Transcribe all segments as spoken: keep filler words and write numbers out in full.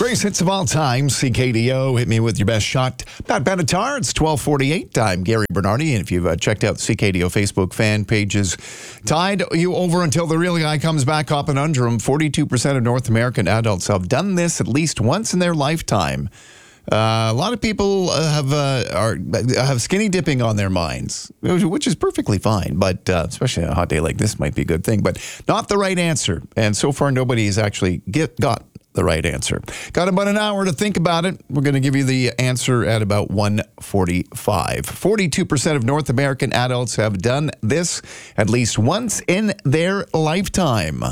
Greatest hits of all time, C K D O. Hit me with your best shot. Pat Benatar, it's twelve forty-eight. I'm Gary Bernardi, and if you've uh, checked out C K D O Facebook fan pages, tied you over until the real guy comes back up and under him. forty-two percent of North American adults have done this at least once in their lifetime. Uh, a lot of people uh, have uh, are have skinny dipping on their minds, which is perfectly fine. But uh, especially on a hot day like this, might be a good thing. But not the right answer. And so far, nobody has actually get got the right answer. Got about an hour to think about it. We're going to give you the answer at about one forty-five. forty-two percent of North American adults have done this at least once in their lifetime.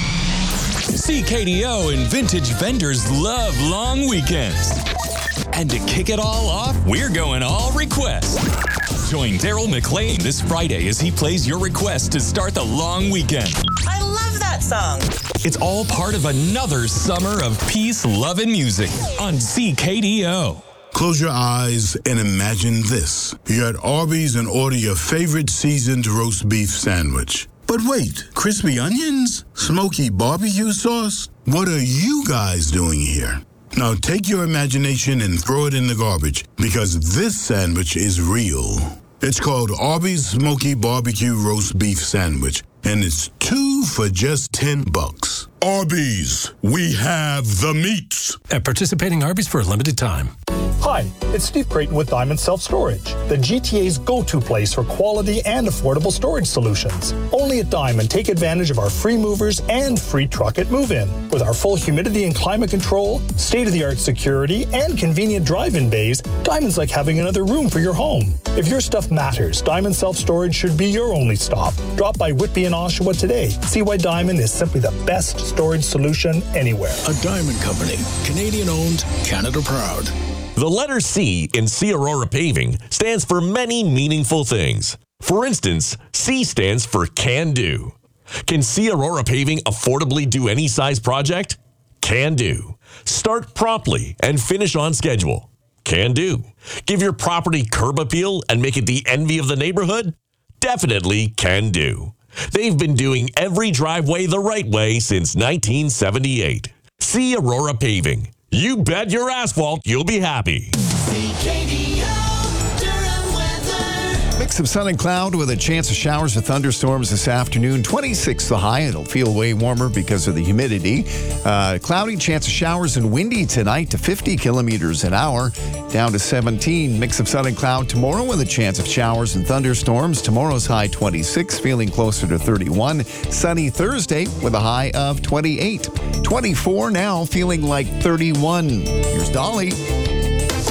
C K D O and Vintage Vendors love long weekends. And to kick it all off, we're going all request. Join Daryl McLean this Friday as he plays your request to start the long weekend. I love that song. It's all part of another summer of peace, love, and music on C K D O. Close your eyes and imagine this. You're at Arby's and order your favorite seasoned roast beef sandwich. But wait, crispy onions? Smoky barbecue sauce? What are you guys doing here? Now take your imagination and throw it in the garbage, because this sandwich is real. It's called Arby's Smoky Barbecue Roast Beef Sandwich, and it's two for just ten bucks. Arby's, we have the meats. At participating Arby's for a limited time. Hi, it's Steve Creighton with Diamond Self Storage, the G T A's go-to place for quality and affordable storage solutions. Only at Diamond, take advantage of our free movers and free truck at move-in. With our full humidity and climate control, state-of-the-art security, and convenient drive-in bays, Diamond's like having another room for your home. If your stuff matters, Diamond Self Storage should be your only stop. Drop by Whitby and Oshawa today. See why Diamond is simply the best storage solution anywhere. A Diamond Company, Canadian-owned, Canada proud. The letter C in C Aurora Paving stands for many meaningful things. For instance, C stands for Can Do. Can C Aurora Paving affordably do any size project? Can do. Start promptly and finish on schedule? Can do. Give your property curb appeal and make it the envy of the neighborhood? Definitely can do. They've been doing every driveway the right way since nineteen seventy-eight. C Aurora Paving. You bet your asphalt you'll be happy. C K D O Durham weather. Mix of sun and cloud with a chance of showers or thunderstorms this afternoon. twenty-six the high. It'll feel way warmer because of the humidity. Uh, cloudy, chance of showers and windy tonight to fifty kilometers an hour. Down to seventeen. Mix of sun and cloud tomorrow with a chance of showers and thunderstorms. Tomorrow's high twenty-six, feeling closer to thirty-one. Sunny Thursday with a high of twenty-eight. twenty-four now, feeling like thirty-one. Here's Dolly.